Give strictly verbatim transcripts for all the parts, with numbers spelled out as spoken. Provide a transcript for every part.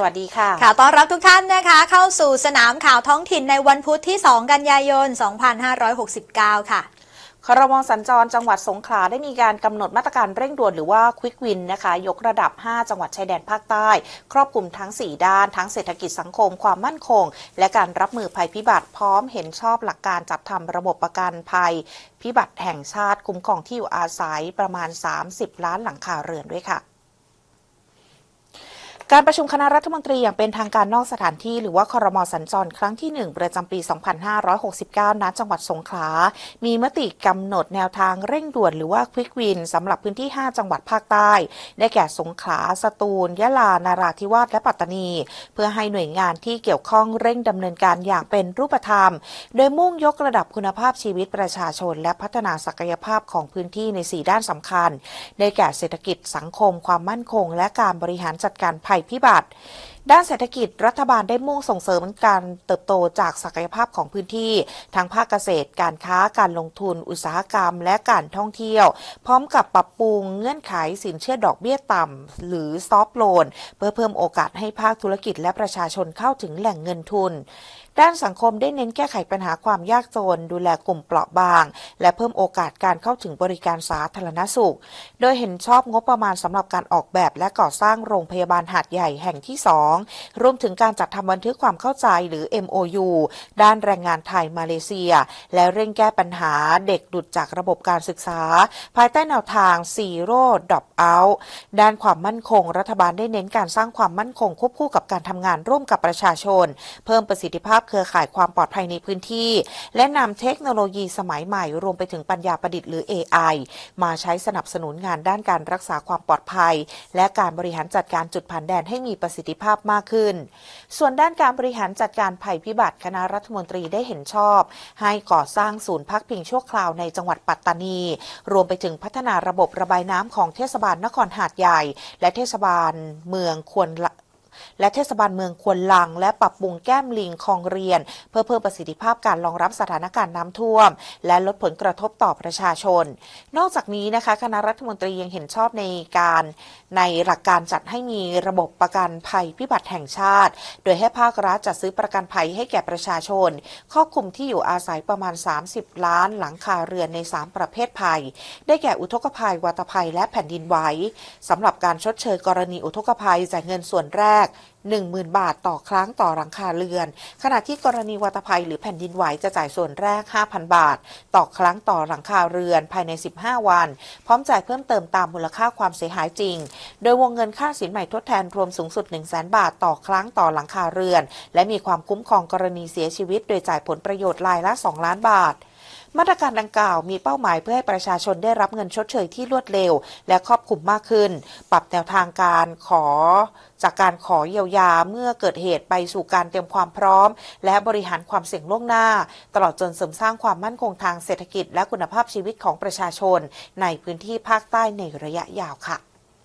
วัสดีค่ะค่ะต้อนรับทุกท่านนะคะเข้าสู่สนามข่าวท้องถิ่นในวันพุธที่สองกันยายนสองพันห้าร้อยหกสิบเก้าค่ะครม.สัญจรจังหวัดสงขลาได้มีการกำหนดมาตรการเร่งด่วนหรือว่าควิกวินนะคะยกระดับห้าจังหวัดชายแดนภาคใต้ครอบคลุมทั้งสี่ด้านทั้งเศรษฐกิจสังคมความมั่นคงและการรับมือภัยพิบัติพร้อมเห็นชอบหลักการจัดทำระบบประกันภัยพิบัติแห่งชาติคุ้มครองที่อยู่อาศัยประมาณสามสิบล้านหลังคาเรือนด้วยค่ะการประชุมคณะรัฐมนตรีอย่างเป็นทางการนอกสถานที่หรือว่าครม.สัญจรครั้งที่หนึ่งประจำปีสองพันห้าร้อยหกสิบเก้าณจังหวัดสงขลามีมติกำหนดแนวทางเร่งด่วนหรือว่าควิกวินสำหรับพื้นที่ห้าจังหวัดภาคใต้ได้แก่สงขลาสตูลยะลานาราธิวาสและปัตตานีเพื่อให้หน่วยงานที่เกี่ยวข้องเร่งดำเนินการอย่างเป็นรูปธรรมโดยมุ่งยกระดับคุณภาพชีวิตประชาชนและพัฒนาศักยภาพของพื้นที่ในสี่ด้านสำคัญได้แก่เศรษฐกิจสังคมความมั่นคงและการบริหารจัดการภัยพิบัติด้านเศรษฐกิจรัฐบาลได้มุ่งส่งเสริมการเติบโตจากศักยภาพของพื้นที่ทั้งภาคเกษตรการค้าการลงทุนอุตสาหกรรมและการท่องเที่ยวพร้อมกับปรับปรุงเงื่อนไขสินเชื่อดอกเบี้ยต่ำหรือซอฟท์โลนเพื่อเพิ่มโอกาสให้ภาคธุรกิจและประชาชนเข้าถึงแหล่งเงินทุนด้านสังคมได้เน้นแก้ไขปัญหาความยากจนดูแลกลุ่มเปราะบางและเพิ่มโอกาสการเข้าถึงบริการสาธารณสุขโดยเห็นชอบงบประมาณสำหรับการออกแบบและก่อสร้างโรงพยาบาลหาดใหญ่แห่งที่สองรวมถึงการจัดทำบันทึกความเข้าใจหรือ เอ็ม โอ ยู ด้านแรงงานไทยมาเลเซียและเร่งแก้ปัญหาเด็กหลุดจากระบบการศึกษาภายใต้แนวทาง Zero Drop Out ด้านความมั่นคงรัฐบาลได้เน้นการสร้างความมั่นคงควบคู่กับการทำงานร่วมกับประชาชนเพิ่มประสิทธิภาพเครือข่ายความปลอดภัยในพื้นที่และนำเทคโนโลยีสมัยใหม่รวมไปถึงปัญญาประดิษฐ์หรือ เอ ไอ มาใช้สนับสนุนงานด้านการรักษาความปลอดภัยและการบริหารจัดการจุดผ่านแดนให้มีประสิทธิภาพมากขึ้นส่วนด้านการบริหารจัดการภัยพิบัติคณะรัฐมนตรีได้เห็นชอบให้ก่อสร้างศูนย์พักพิงชั่วคราวในจังหวัดปัตตานีรวมไปถึงพัฒนาระบบระบายน้ำของเทศบาลนครหาดใหญ่และเทศบาลเมืองควรและเทศบาลเมืองควนลังและปรับปรุงแก้มลิงคลองเรียนเพื่อเพิ่มประสิทธิภาพการรองรับสถานการณ์น้ำท่วมและลดผลกระทบต่อประชาชนนอกจากนี้นะคะคณะรัฐมนตรียังเห็นชอบในการในหลักการจัดให้มีระบบประกันภัยพิบัติแห่งชาติโดยให้ภาครัฐจัดซื้อประกันภัยให้แก่ประชาชนครอบคลุมที่อยู่อาศัยประมาณสามสิบล้านหลังคาเรือนในสามประเภทภัยได้แก่อุทกภัยวาตภัยและแผ่นดินไหวสำหรับการชดเชยกรณีอุทกภัยจ่ายเงินส่วนแรกหนึ่งหมื่น บาทต่อครั้งต่อหลังคาเรือนขณะที่กรณีวาตภัยหรือแผ่นดินไหวจะจ่ายส่วนแรก ห้าพัน บาทต่อครั้งต่อหลังคาเรือนภายในสิบห้าวันพร้อมจ่ายเพิ่มเติมตามมูลค่าความเสียหายจริงโดยวงเงินค่าสินใหม่ทดแทนรวมสูงสุด หนึ่งแสน บาทต่อครั้งต่อหลังคาเรือนและมีความคุ้มครองกรณีเสียชีวิตโดยจ่ายผลประโยชน์รายละสองล้านบาทมาตรการดังกล่าวมีเป้าหมายเพื่อให้ประชาชนได้รับเงินชดเชยที่รวดเร็วและครอบคลุมมากขึ้นปรับแนวทางการขอจากการขอเยียวยาเมื่อเกิดเหตุไปสู่การเตรียมความพร้อมและบริหารความเสี่ยงล่วงหน้าตลอดจนเสริมสร้างความมั่นคงทางเศรษฐกิจและคุณภาพชีวิตของประชาชนในพื้นที่ภาคใต้ในระยะยาวค่ะ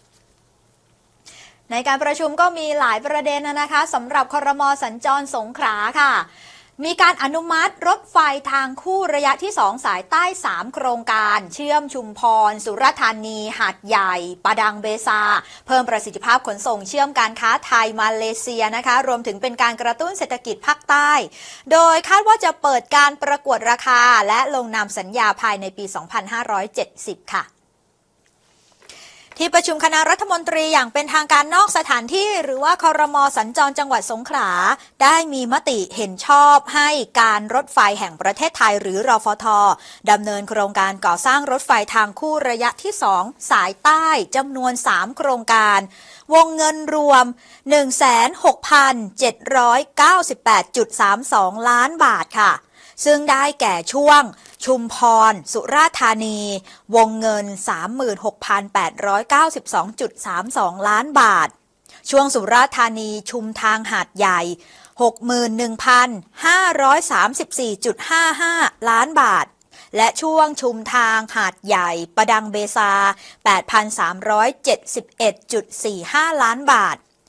ในการประชุมก็มีหลายประเด็นนะคะสำหรับครม.สัญจรสงขลาค่ะมีการอนุมัติรถไฟทางคู่ระยะที่สองสายใต้สามโครงการเชื่อมชุมพรสุราษฎร์ธานีหาดใหญ่ปะดังเบซาเพิ่มประสิทธิภาพขนส่งเชื่อมการค้าไทยมาเลเซียนะคะรวมถึงเป็นการกระตุ้นเศรษฐกิจภาคใต้โดยคาดว่าจะเปิดการประกวดราคาและลงนามสัญญาภายในปีสองพันห้าร้อยเจ็ดสิบค่ะที่ประชุมคณะรัฐมนตรีอย่างเป็นทางการนอกสถานที่หรือว่าครม.สัญจรจังหวัดสงขลาได้มีมติเห็นชอบให้การรถไฟแห่งประเทศไทยหรือรฟท.ดำเนินโครงการก่อสร้างรถไฟทางคู่ระยะที่สองสายใต้จำนวนสามโครงการวงเงินรวม หนึ่งแสนหกพันเจ็ดร้อยเก้าสิบแปดจุดสามสอง ล้านบาทค่ะซึ่งได้แก่ช่วงชุมพรสุราษฎร์ธานีวงเงิน สามหมื่นหกพันแปดร้อยเก้าสิบสองจุดสามสอง ล้านบาทช่วงสุราษฎร์ธานีชุมทางหาดใหญ่ หกหมื่นหนึ่งพันห้าร้อยสามสิบสี่จุดห้าห้า ล้านบาทและช่วงชุมทางหาดใหญ่ปะดังเบซา แปดพันสามร้อยเจ็ดสิบเอ็ดจุดสี่ห้า ล้านบาท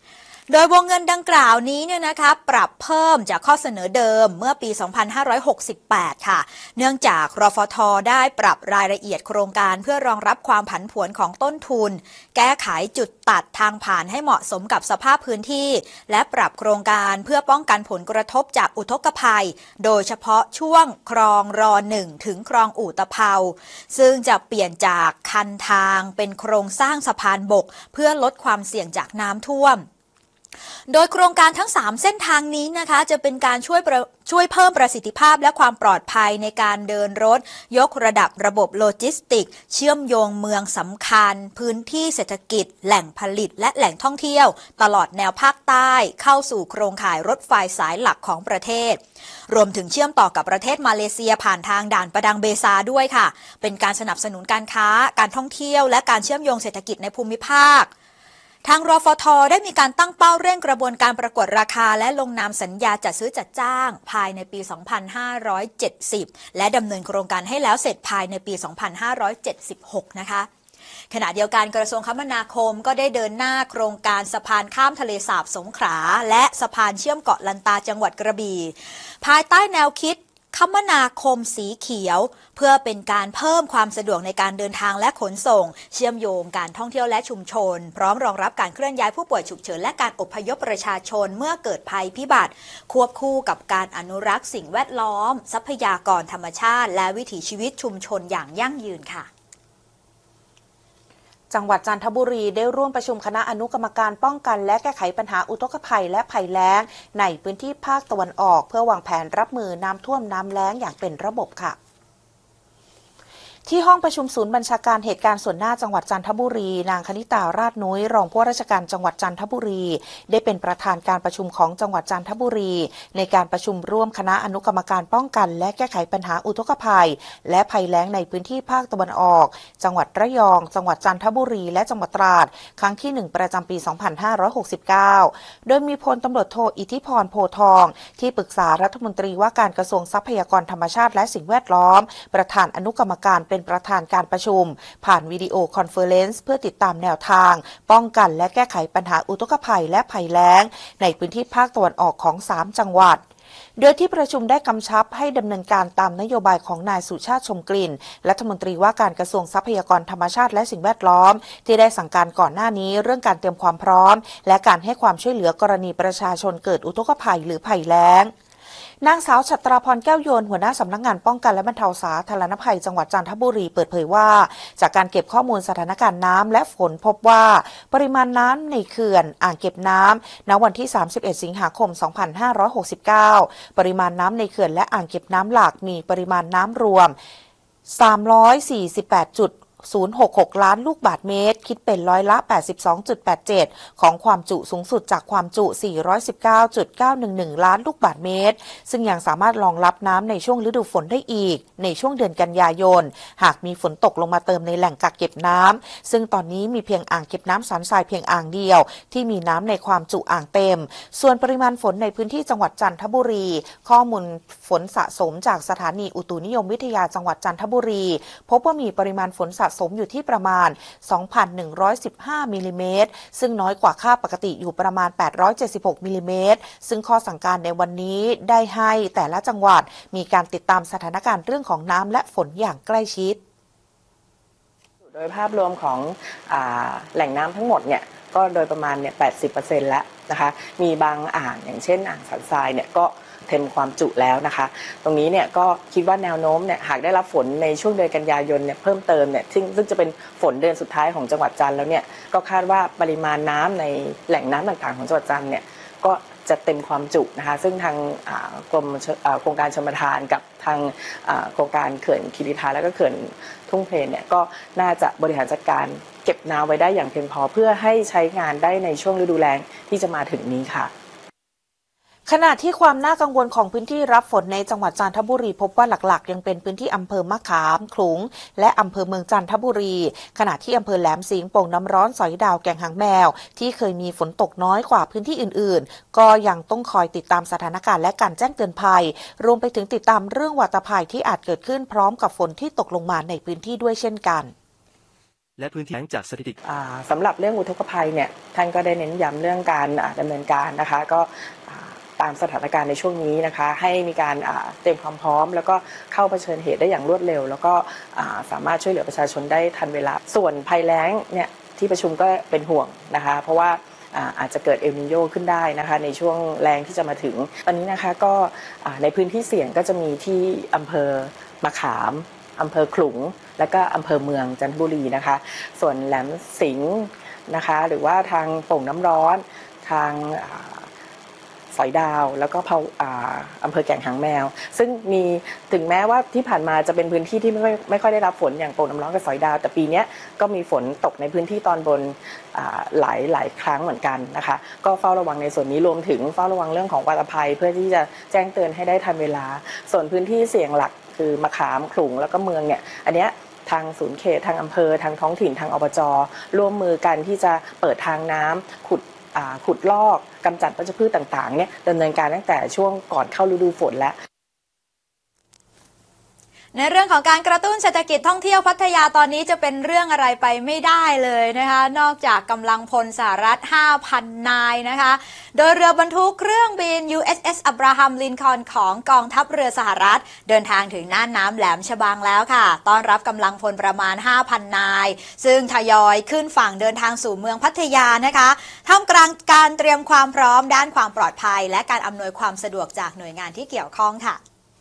โดยวงเงินดังกล่าวนี้เนี่ยนะคะปรับเพิ่มจากข้อเสนอเดิมเมื่อปี สองพันห้าร้อยหกสิบแปด ค่ะเนื่องจากรฟท.ได้ปรับรายละเอียดโครงการเพื่อรองรับความผันผวนของต้นทุนแก้ไขจุดตัดทางผ่านให้เหมาะสมกับสภาพพื้นที่และปรับโครงการเพื่อป้องกันผลกระทบจากอุทกภัยโดยเฉพาะช่วงคลองรอหนึ่งถึงคลองอู่ตะเภาซึ่งจะเปลี่ยนจากคันทางเป็นโครงสร้างสะพานบกเพื่อลดความเสี่ยงจากน้ำท่วมโดยโครงการทั้งสามเส้นทางนี้นะคะจะเป็นการช่วยช่วยเพิ่มประสิทธิภาพและความปลอดภัยในการเดินรถยกระดับระบบโลจิสติกเชื่อมโยงเมืองสำคัญพื้นที่เศรษฐกิจแหล่งผลิตและแหล่งท่องเที่ยวตลอดแนวภาคใต้เข้าสู่โครงข่ายรถไฟสายหลักของประเทศรวมถึงเชื่อมต่อกับประเทศมาเลเซียผ่านทางด่านประดังเบซาด้วยค่ะเป็นการสนับสนุนการค้าการท่องเที่ยวและการเชื่อมโยงเศรษฐกิจในภูมิภาคทางรฟท.ได้มีการตั้งเป้าเร่งกระบวนการประกวดราคาและลงนามสัญญาจัดซื้อจัดจ้างภายในปี สองพันห้าร้อยเจ็ดสิบ และดำเนินโครงการให้แล้วเสร็จภายในปี สองพันห้าร้อยเจ็ดสิบหก นะคะขณะเดียวกันกระทรวงคมนาคมก็ได้เดินหน้าโครงการสะพานข้ามทะเลสาบสงขลาและสะพานเชื่อมเกาะลันตาจังหวัดกระบี่ภายใต้แนวคิดคมนาคมสีเขียวเพื่อเป็นการเพิ่มความสะดวกในการเดินทางและขนส่งเชื่อมโยงการท่องเที่ยวและชุมชนพร้อมรองรับการเคลื่อนย้ายผู้ป่วยฉุกเฉินและการอพยพประชาชนเมื่อเกิดภัยพิบัติควบคู่กับการอนุรักษ์สิ่งแวดล้อมทรัพยากรธรรมชาติและวิถีชีวิตชุมชนอย่างยั่งยืนค่ะจังหวัดจันทบุรีได้ร่วมประชุมคณะอนุกรรมการป้องกันและแก้ไขปัญหาอุทกภัยและภัยแล้งในพื้นที่ภาคตะวันออกเพื่อวางแผนรับมือน้ำท่วมน้ำแล้งอย่างเป็นระบบค่ะที่ห้องประชุมศูนย์บัญชาการเหตุการณ์ส่วนหน้าจังหวัดจันทบุรีนางคณิตาราชนุ้ยรองผู้ว่าราชการจังหวัดจันทบุรีได้เป็นประธานการประชุมของจังหวัดจันทบุรีในการประชุมร่วมคณะอนุกรรมการป้องกันและแก้ไขปัญหาอุทกภัยและภัยแล้งในพื้นที่ภาคตะวันออกจังหวัดระยองจังหวัดจันทบุรีและจังหวัดตราดครั้งที่หนึ่งประจำปี สองพันห้าร้อยหกสิบเก้า โดยมีพลตำรวจโทอิทธิพรโพทองที่ปรึกษารัฐมนตรีว่าการกระทรวงทรัพยากรธรรมชาติและสิ่งแวดล้อมประธานอนุกรรมการเป็นประธานการประชุมผ่านวิดีโอคอนเฟอเรนซ์เพื่อติดตามแนวทางป้องกันและแก้ไขปัญหาอุทกภัยและภัยแล้งในพื้นที่ภาคตะวันออกของสามจังหวัดโดยที่ประชุมได้กำชับให้ดำเนินการตามนโยบายของนายสุชาติชมกลิ่นรัฐมนตรีว่าการกระทรวงทรัพยากรธรรมชาติและสิ่งแวดล้อมที่ได้สั่งการก่อนหน้านี้เรื่องการเตรียมความพร้อมและการให้ความช่วยเหลือกรณีประชาชนเกิดอุทกภัยหรือภัยแล้งนางสาวฉัตราพรแก้วโยนหัวหน้าสำนักงานป้องกันและบรรเทาสาธารณภัยจังหวัดจันทบุรีเปิดเผยว่าจากการเก็บข้อมูลสถานการณ์น้ำและฝนพบว่าปริมาณน้ำในเขื่อนอ่างเก็บน้ำณวันที่สามสิบเอ็ดสิงหาคมสองพันห้าร้อยหกสิบเก้าปริมาณน้ำในเขื่อนและอ่างเก็บน้ำหลักมีปริมาณน้ำรวมสามร้อยสี่สิบแปดจุดศูนย์หกหก ล้านลูกบาศก์เมตรคิดเป็นร้อยละ แปดสิบสองจุดแปดเจ็ด ของความจุสูงสุดจากความจุ สี่ร้อยสิบเก้าจุดเก้าหนึ่งหนึ่ง ล้านลูกบาศก์เมตรซึ่งยังสามารถรองรับน้ำในช่วงฤดูฝนได้อีกในช่วงเดือนกันยายนหากมีฝนตกลงมาเติมในแหล่งกักเก็บน้ำซึ่งตอนนี้มีเพียงอ่างเก็บน้ำสันทรายเพียงอ่างเดียวที่มีน้ำในความจุอ่างเต็มส่วนปริมาณฝนในพื้นที่จังหวัดจันทบุรีข้อมูลฝนสะสมจากสถานีอุตุนิยมวิทยาจังหวัดจันทบุรีพบว่ามีปริมาณฝนสะสมอยู่ที่ประมาณ สองพันหนึ่งร้อยสิบห้า มิลลิเมตรซึ่งน้อยกว่าค่าปกติอยู่ประมาณ แปดร้อยเจ็ดสิบหก มิลลิเมตรซึ่งข้อสั่งการในวันนี้ได้ให้แต่ละจังหวัดมีการติดตามสถานการณ์เรื่องของน้ำและฝนอย่างใกล้ชิดโดยภาพรวมของอ่าแหล่งน้ำทั้งหมดเนี่ยก็โดยประมาณเนี่ย แปดสิบเปอร์เซ็นต์ แล้วนะคะมีบางอ่างอย่างเช่นอ่างสันทรายเนี่ยก็เต็มความจุแล้วนะคะตรงนี้เนี่ยก็คิดว่าแนวโน้มเนี่ยหากได้รับฝนในช่วงเดือนกันยายนเนี่ยเพิ่มเติมเนี่ยซึ่งซึ่งจะเป็นฝนเดือนสุดท้ายของจังหวัดจันทร์แล้วเนี่ยก็คาดว่าปริมาณน้ำในแหล่งน้ำต่างๆของจังหวัดจันทร์เนี่ยก็จะเต็มความจุนะคะซึ่งทางกรมโครงการชลประทานกับทางโครงการเขื่อนคีรีธาและก็เขื่อนทุ่งเพลนเนี่ยก็น่าจะบริหารจัดการเก็บน้ำไว้ได้อย่างเพียงพอเพื่อให้ใช้งานได้ในช่วงฤดูแล้งที่จะมาถึงนี้ค่ะขณะที่ความน่ากังวลของพื้นที่รับฝนในจังหวัดจันทบุรีพบว่าหลักๆยังเป็นพื้นที่อำเภอมะขามขลุงและอำเภอเมืองจันทบุรีขณะที่อำเภอแหลมสิงห์โป่งน้ำร้อนสอยดาวแก่งหางแมวที่เคยมีฝนตกน้อยกว่าพื้นที่อื่นๆก็ยังต้องคอยติดตามสถานการณ์และการแจ้งเตือนภัยรวมไปถึงติดตามเรื่องวัตภัยที่อาจเกิดขึ้นพร้อมกับฝนที่ตกลงมาในพื้นที่ด้วยเช่นกันและพื้นที่แล้งจากสถิติอ่าสำหรับเรื่องอุทกภัยเนี่ยท่านก็ได้เน้นย้ำเรื่องการดำเนินการนะคะก็ตามสถานการณ์ในช่วงนี้นะคะให้มีการเตรียมความพร้อมแล้วก็เข้าเผชิญเหตุได้อย่างรวดเร็วแล้วก็สามารถช่วยเหลือประชาชนได้ทันเวลาส่วนภัยแล้งเนี่ยที่ประชุมก็เป็นห่วงนะคะเพราะว่าอาจจะเกิดเอลนิโญขึ้นได้นะคะในช่วงแล้งที่จะมาถึงตอนนี้นะคะก็ในพื้นที่เสี่ยงก็จะมีที่อำเภอมะขามอำเภอขลุงและก็อำเภอเมืองจันทบุรีนะคะส่วนแหลมสิงห์นะคะหรือว่าทางโป่งน้ำร้อนทางสอยดาวแล้วก็อำเภอแก่งหางแมวซึ่งมีถึงแม้ว่าที่ผ่านมาจะเป็นพื้นที่ที่ไม่ค่อยไม่ค่อยได้รับฝนอย่างโป่งน้ำร้อนกับสอยดาวแต่ปีนี้ก็มีฝนตกในพื้นที่ตอนบนหลายหลายครั้งเหมือนกันนะคะก็เฝ้าระวังในส่วนนี้รวมถึงเฝ้าระวังเรื่องของวัตภัยเพื่อที่จะแจ้งเตือนให้ได้ทันเวลาส่วนพื้นที่เสี่ยงหลักคือมะขามขลุงแล้วก็เมืองเนี่ยอันเนี้ยทางศูนย์เขตทางอำเภอทางท้องถิ่นทางอบจ.ร่วมมือกันที่จะเปิดทางน้ำขุดขุดลอกกำจัดวัชพืชต่างๆเนี่ยดำเนินการตั้งแต่ช่วงก่อนเข้าฤดูฝนแล้วในเรื่องของการกระตุ้นเศรษฐกิจท่องเที่ยวพัทยาตอนนี้จะเป็นเรื่องอะไรไปไม่ได้เลยนะคะนอกจากกำลังพลสหรัฐ ห้าพัน นายนะคะโดยเรือบรรทุกเครื่องบิน ยู เอส เอส Abraham Lincoln ของกองทัพเรือสหรัฐเดินทางถึงน่านน้ำแหลมฉบังแล้วค่ะต้อนรับกำลังพลประมาณ ห้าพัน นายซึ่งทยอยขึ้นฝั่งเดินทางสู่เมืองพัทยานะคะท่ามกลางการเตรียมความพร้อมด้านความปลอดภัยและการอำนวยความสะดวกจากหน่วยงานที่เกี่ยวข้องค่ะ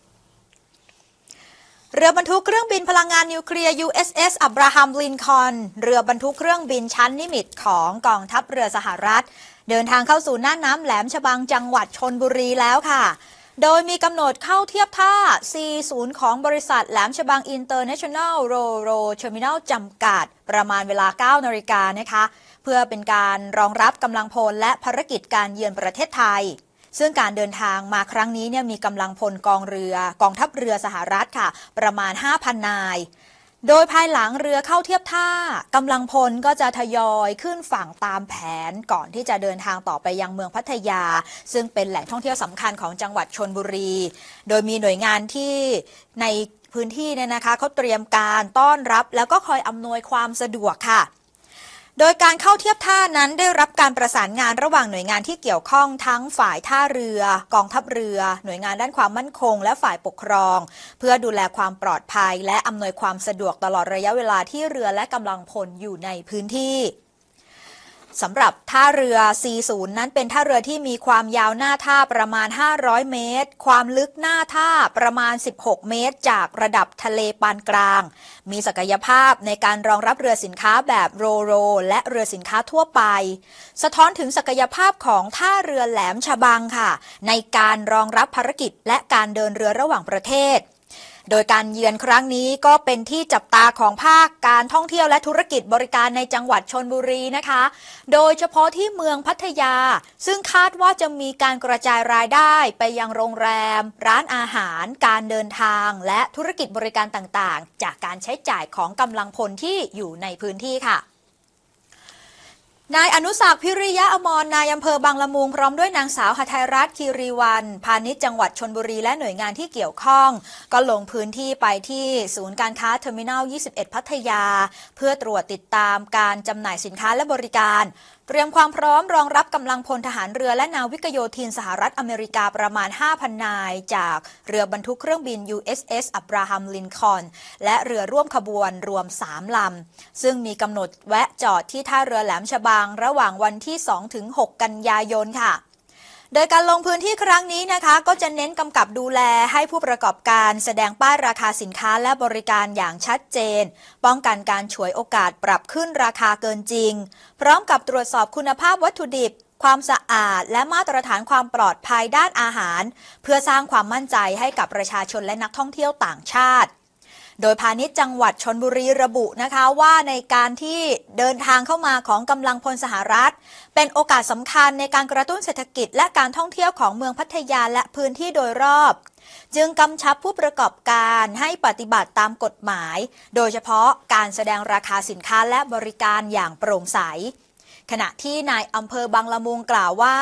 เรือบรรทุกเครื่องบินพลังงานนิวเคลียร์ ยู เอส เอส Abraham Lincoln เรือบรรทุกเครื่องบินชั้นนิมิตของกองทัพเรือสหรัฐเดินทางเข้าสู่น่านน้ำแหลมฉบังจังหวัดชลบุรีแล้วค่ะโดยมีกำหนดเข้าเทียบท่า ซี ศูนย์ ของบริษัทแหลมฉบัง International Ro-Ro Terminal จำกัดประมาณเวลา เก้า นาฬิกานะคะเพื่อเป็นการรองรับกำลังพลและภารกิจการเยือนประเทศไทยซึ่งการเดินทางมาครั้งนี้เนี่ยมีกำลังพลกองเรือกองทัพเรือสหรัฐค่ะประมาณ ห้าพัน นายโดยภายหลังเรือเข้าเทียบท่ากำลังพลก็จะทยอยขึ้นฝั่งตามแผนก่อนที่จะเดินทางต่อไปยังเมืองพัทยาซึ่งเป็นแหล่งท่องเที่ยวสำคัญของจังหวัดชลบุรีโดยมีหน่วยงานที่ในพื้นที่เนี่ยนะคะเขาเตรียมการต้อนรับแล้วก็คอยอำนวยความสะดวกค่ะโดยการเข้าเทียบท่านั้นได้รับการประสานงานระหว่างหน่วยงานที่เกี่ยวข้องทั้งฝ่ายท่าเรือกองทัพเรือหน่วยงานด้านความมั่นคงและฝ่ายปกครองเพื่อดูแลความปลอดภัยและอำนวยความสะดวกตลอดระยะเวลาที่เรือและกำลังพลอยู่ในพื้นที่สำหรับท่าเรือ ซี ศูนย์ นั้นเป็นท่าเรือที่มีความยาวหน้าท่าประมาณห้าร้อยเมตรความลึกหน้าท่าประมาณสิบหกเมตรจากระดับทะเลปานกลางมีศักยภาพในการรองรับเรือสินค้าแบบโรโรและเรือสินค้าทั่วไปสะท้อนถึงศักยภาพของท่าเรือแหลมฉบังค่ะในการรองรับภารกิจและการเดินเรือระหว่างประเทศโดยการเยือนครั้งนี้ก็เป็นที่จับตาของภาคการท่องเที่ยวและธุรกิจบริการในจังหวัดชลบุรีนะคะโดยเฉพาะที่เมืองพัทยาซึ่งคาดว่าจะมีการกระจายรายได้ไปยังโรงแรมร้านอาหารการเดินทางและธุรกิจบริการต่างๆจากการใช้จ่ายของกำลังพลที่อยู่ในพื้นที่ค่ะนายอนุศักดิ์พิริยะอมรนายอำเภอบางละมุงพร้อมด้วยนางสาวหทัยรัตน์คีรีวันพาณิชย์จังหวัดชลบุรีและหน่วยงานที่เกี่ยวข้องก็ลงพื้นที่ไปที่ศูนย์การค้าเทอร์มินัลยี่สิบเอ็ดพัทยาเพื่อตรวจติดตามการจำหน่ายสินค้าและบริการเตรียมความพร้อมรองรับกำลังพลทหารเรือและนาวิกโยธินสหรัฐอเมริกาประมาณ ห้าพัน นายจากเรือบรรทุกเครื่องบิน ยู เอส เอส Abraham Lincoln และเรือร่วมขบวนรวมสามลำซึ่งมีกำหนดแวะจอดที่ท่าเรือแหลมฉบังระหว่างวันที่ สองถึงหก กันยายนค่ะโดยการลงพื้นที่ครั้งนี้นะคะก็จะเน้นกำกับดูแลให้ผู้ประกอบการแสดงป้ายราคาสินค้าและบริการอย่างชัดเจนป้องกันการฉวยโอกาสปรับขึ้นราคาเกินจริงพร้อมกับตรวจสอบคุณภาพวัตถุดิบความสะอาดและมาตรฐานความปลอดภัยด้านอาหารเพื่อสร้างความมั่นใจให้กับประชาชนและนักท่องเที่ยวต่างชาติโดยพาณิชย์จังหวัดชลบุรีระบุนะคะว่าในการที่เดินทางเข้ามาของกำลังพลสหรัฐเป็นโอกาสสำคัญในการกระตุ้นเศรษฐกิจและการท่องเที่ยวของเมืองพัทยาและพื้นที่โดยรอบจึงกำชับผู้ประกอบการให้ปฏิบัติตามกฎหมายโดยเฉพาะการแสดงราคาสินค้าและบริการอย่างโปร่งใสขณะที่นายอำเภอบางละมุงกล่าวว่า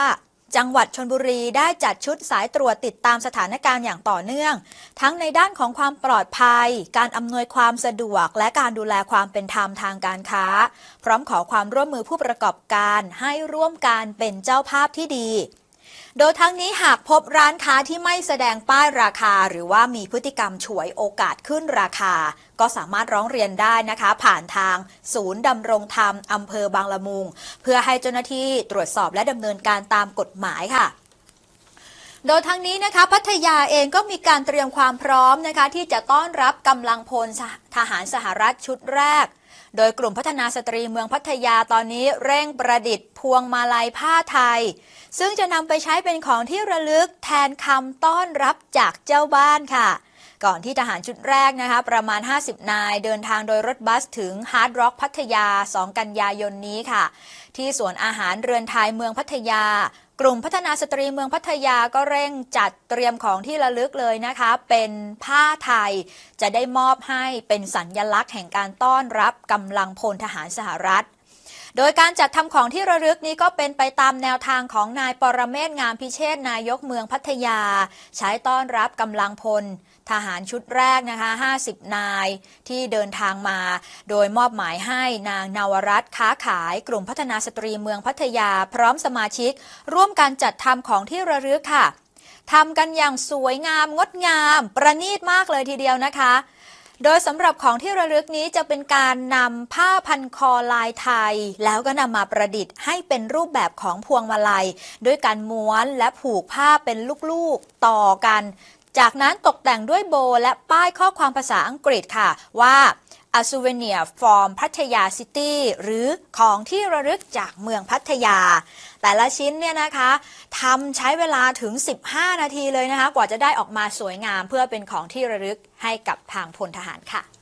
จังหวัดชลบุรีได้จัดชุดสายตรวจติดตามสถานการณ์อย่างต่อเนื่องทั้งในด้านของความปลอดภัยการอำนวยความสะดวกและการดูแลความเป็นธรรมทางการค้าพร้อมขอความร่วมมือผู้ประกอบการให้ร่วมกันเป็นเจ้าภาพที่ดีโดยทั้งนี้หากพบร้านค้าที่ไม่แสดงป้ายราคาหรือว่ามีพฤติกรรมฉวยโอกาสขึ้นราคาก็สามารถร้องเรียนได้นะคะผ่านทางศูนย์ดำรงธรรมอำเภอบางละมุงเพื่อให้เจ้าหน้าที่ตรวจสอบและดำเนินการตามกฎหมายค่ะโดยทั้งนี้นะคะพัทยาเองก็มีการเตรียมความพร้อมนะคะที่จะต้อนรับกำลังพลทหารสหรัฐชุดแรกโดยกลุ่มพัฒนาสตรีเมืองพัทยาตอนนี้เร่งประดิษฐ์พวงมาลัยผ้าไทยซึ่งจะนำไปใช้เป็นของที่ระลึกแทนคำต้อนรับจากเจ้าบ้านค่ะก่อนที่ทหารชุดแรกนะคะประมาณห้าสิบนายเดินทางโดยรถบัสถึงฮาร์ดร็อกพัทยาสองกันยายนนี้ค่ะที่สวนอาหารเรือนไทยเมืองพัทยากลุ่มพัฒนาสตรีเมืองพัทยาก็เร่งจัดเตรียมของที่ระลึกเลยนะคะเป็นผ้าไทยจะได้มอบให้เป็นสัญลักษณ์แห่งการต้อนรับกำลังพลทหารสหรัฐโดยการจัดทำของที่ระลึกนี้ก็เป็นไปตามแนวทางของนายปรเมศ งามพิเชษฐ์นายกเมืองพัทยาใช้ต้อนรับกำลังพลทหารชุดแรกนะคะห้าสิบนายที่เดินทางมาโดยมอบหมายให้นางนวรัตน์ค้าขายกลุ่มพัฒนาสตรีเมืองพัทยาพร้อมสมาชิกร่วมกันจัดทำของที่ระลึกค่ะทำกันอย่างสวยงามงดงามประณีตมากเลยทีเดียวนะคะโดยสำหรับของที่ระลึกนี้จะเป็นการนำผ้าพันคอลายไทยแล้วก็นำมาประดิษฐ์ให้เป็นรูปแบบของพวงมาลัยด้วยการม้วนและผูกผ้าเป็นลูกๆต่อกันจากนั้นตกแต่งด้วยโบและป้ายข้อความภาษาอังกฤษค่ะว่า A souvenir from พัทยาซิตี้หรือของที่ระลึกจากเมืองพัทยาแต่ละชิ้นเนี่ยนะคะทำใช้เวลาถึงสิบห้านาทีเลยนะคะกว่าจะได้ออกมาสวยงามเพื่อเป็นของที่ระลึกให้กับทางพลทหารค่ะ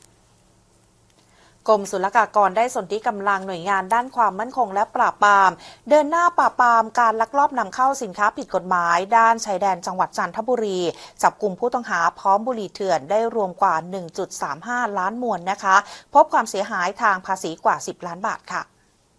กรมศุลกากรได้สนธิกำลังหน่วยงานด้านความมั่นคงและปราบปรามเดินหน้าปราบปรามการลักลอบนำเข้าสินค้าผิดกฎหมายด้านชายแดนจังหวัดจันทบุรีจับกลุ่มผู้ต้องหาพร้อมบุหรี่เถื่อนได้รวมกว่า หนึ่งจุดสามห้า ล้านมวนนะคะพบความเสียหายทางภาษีกว่าสิบล้านบาทค่ะ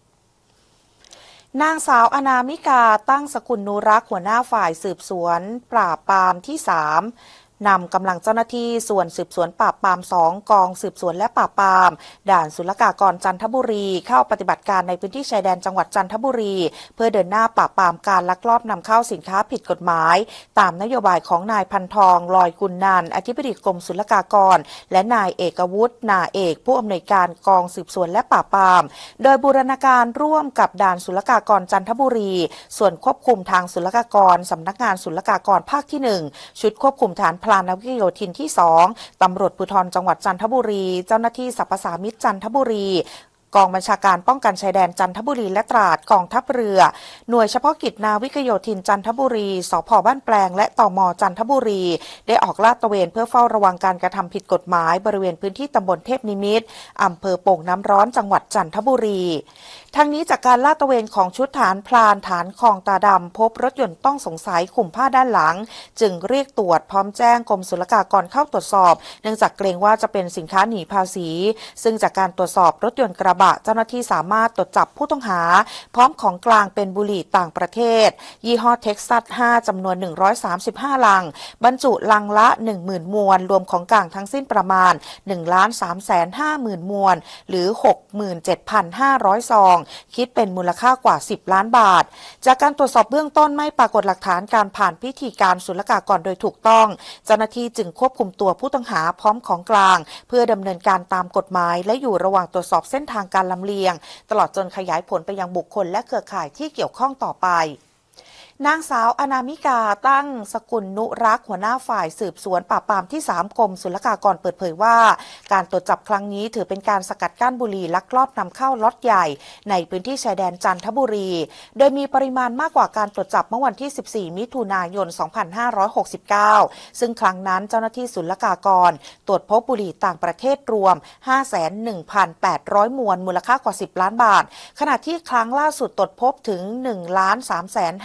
นางสาวอนามิกาตั้งสกุลนุรักษ์หัวหน้าฝ่ายสืบสวนปราบปรามที่สามนำกำลังเจ้าหน้าที่ส่วนสืบสวนปราบปรามสองกองสืบสวนและปราบปรามด่านศุลกากรจันทบุรีเข้าปฏิบัติการในพื้นที่ชายแดนจังหวัดจันทบุรีเพื่อเดินหน้าปราบปรามการลักลอบนำเข้าสินค้าผิดกฎหมายตามนโยบายของนายพันทองลอยกุลนันท์อธิบดีกรมศุลกากรและนายเอกวุฒินาเอกผู้อำนวยการกองสืบสวนและปราบปรามโดยบูรณาการร่วมกับด่านศุลกากรจันทบุรีส่วนควบคุมทางศุลกากรสำนักงานศุลกากรภาคที่หนึ่งชุดควบคุมฐานพลานาวิกโยธินที่สองตำรวจภูธรจังหวัดจันทบุรีเจ้าหน้าที่สรรพสามิตจันทบุรีกองบัญชาการป้องกันชายแดนจันทบุรีและตราดกองทัพเรือหน่วยเฉพาะกิจนาวิกโยธินจันทบุรีสภ.บ้านแปลงและตม.จันทบุรีได้ออกลาดตระเวนเพื่อเฝ้าระวังการกระทำผิดกฎหมายบริเวณพื้นที่ตำบลเทพนิมิตรอำเภอโป่งน้ำร้อนจังหวัดจันทบุรีทั้งนี้จากการลาดตระเวนของชุดฐานพลานฐานคลองตาดำพบรถยนต์ต้องสงสัยคลุมผ้าด้านหลังจึงเรียกตรวจพร้อมแจ้งกรมศุลกากรเข้าตรวจสอบเนื่องจากเกรงว่าจะเป็นสินค้าหนีภาษีซึ่งจากการตรวจสอบรถยนต์กระบะเจ้าหน้าที่สามารถตรวจจับผู้ต้องหาพร้อมของกลางเป็นบุหรี่ต่างประเทศยี่ห้อเท็กซัสห้าจำนวนหนึ่งร้อยสามสิบห้าลังบรรจุลังละ หนึ่งหมื่น มวนรวมของกลางทั้งสิ้นประมาณ หนึ่งล้านสามแสนห้าหมื่น มวนหรือ หกหมื่นเจ็ดพันห้าร้อย ซองคิดเป็นมูลค่ากว่าสิบล้านบาทจากการตรวจสอบเบื้องต้นไม่ปรากฏหลักฐานการผ่านพิธีการศุลกากรโดยถูกต้องเจ้าหน้าที่จึงควบคุมตัวผู้ต้องหาพร้อมของกลางเพื่อดำเนินการตามกฎหมายและอยู่ระหว่างตรวจสอบเส้นทางการลำเลียงตลอดจนขยายผลไปยังบุคคลและเครือข่ายที่เกี่ยวข้องต่อไปนางสาวอนามิกาตั้งสกุลนุรักษ์หัวหน้าฝ่ายสืบสวนปราบปรามที่สามกรมศุลกากรเปิดเผยว่าการตรวจจับครั้งนี้ถือเป็นการสกัดกั้นบุหรี่ลักลอบนำเข้าล็อตใหญ่ในพื้นที่ชายแดนจันทบุรีโดยมีปริมาณมากกว่าการตรวจจับเมื่อวันที่สิบสี่มิถุนายนสองพันห้าร้อยหกสิบเก้าซึ่งครั้งนั้นเจ้าหน้าที่ศุลกากรตรวจพบบุหรี่ต่างประเทศรวม ห้าแสนหนึ่งพันแปดร้อย มวนมูลค่ากว่าสิบล้านบาทขณะที่ครั้งล่าสุดตรวจพบถึง หนึ่งล้านสามแสนห้าหมื่น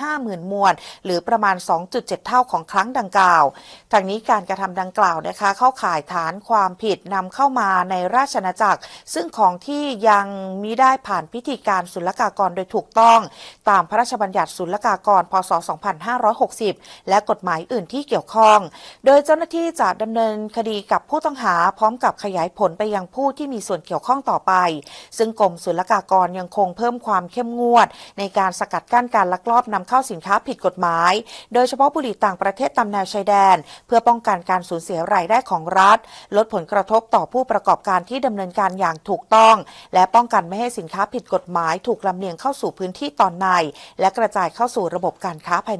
นมวลหรือประมาณ สองจุดเจ็ด เท่าของครั้งดังกล่าวทางนี้การกระทำดังกล่าวนะคะเข้าข่ายฐานความผิดนำเข้ามาในราชอาณาจักรซึ่งของที่ยังมิได้ผ่านพิธีการศุลกากรโดยถูกต้องตามพระราชบัญญัติศุลกากรพ.ศ. สองพันห้าร้อยหกสิบและกฎหมายอื่นที่เกี่ยวข้องโดยเจ้าหน้าที่จะดำเนินคดีกับผู้ต้องหาพร้อมกับขยายผลไปยังผู้ที่มีส่วนเกี่ยวข้องต่อไปซึ่งกรมศุลกากรยังคงเพิ่มความเข้มงวดในการสกัดกั้นการลักลอบนำเข้าสินค้าผิดกฎหมายโดยเฉพาะบุหรี่ต่างประเทศตามแนวชายแดนเพื่อป้องกันการสูญเสียรายได้ของรัฐลดผลกระทบต่อผู้ประกอบการที่ดำเนินการอย่างถูกต้องและป้องกันไม่ให้สินค้าผิดกฎหมายถูกลำเลียงเข้าสู่พื้นที่ตอนในและกระจายเข้าสู่ระบบการค้าภายใน